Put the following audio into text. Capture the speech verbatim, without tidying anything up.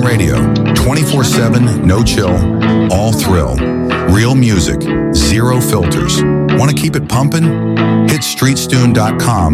Radio. twenty-four seven, no chill, all thrill. Real music, zero filters. Want to keep it pumping? Hit streetstune dot com